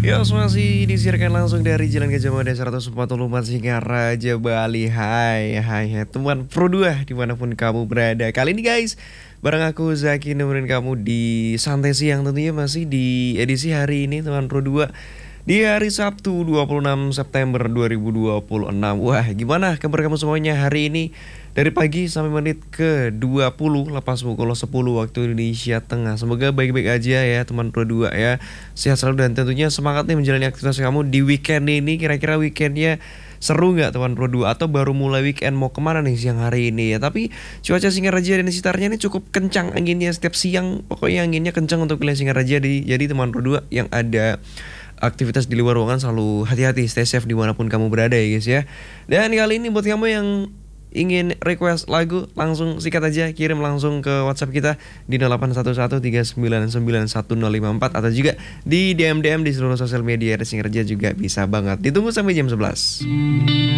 Ya, masih disiarkan langsung dari Jalan Gajah Mada 144 Singaraja, Bali. Hai teman Pro 2 dimanapun kamu berada. Kali ini guys, bareng aku Zaki nemenin kamu di Santai Siang, tentunya masih di edisi hari ini teman Pro 2. Di hari Sabtu 26 September 2026. Wah, gimana kabar kamu semuanya hari ini? Dari pagi sampai menit ke 20 lepas pukul 10 waktu Indonesia Tengah. Semoga baik-baik aja ya teman Pro 2 ya. Sehat selalu dan tentunya semangat nih menjalani aktivitas kamu di weekend ini. Kira-kira weekendnya seru nggak teman Pro 2? Atau baru mulai weekend mau kemana nih siang hari ini ya? Tapi cuaca Singaraja dan sekitarnya ini cukup kencang anginnya setiap siang. Pokoknya anginnya kencang untuk wilayah Singaraja. Jadi teman Pro 2 yang ada aktivitas di luar ruangan selalu hati-hati, stay safe dimanapun kamu berada ya guys ya. Dan kali ini buat kamu yang ingin request lagu, langsung sikat aja, kirim langsung ke WhatsApp kita di 081139911054 atau juga di DM di seluruh sosial media Singaraja juga bisa banget. Ditunggu sampai jam 11.